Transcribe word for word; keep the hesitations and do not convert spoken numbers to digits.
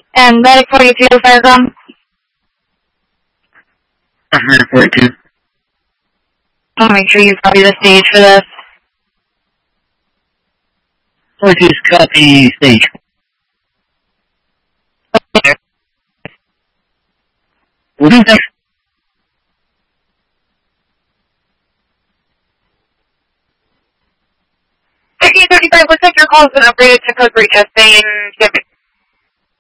And Medic forty-two, Faircom. Medic forty-two. I'll make sure you copy the stage for this. forty-two, copy stage. Okay. What is that? thirteen thirty-five, looks like your call has been upgraded to code three testing.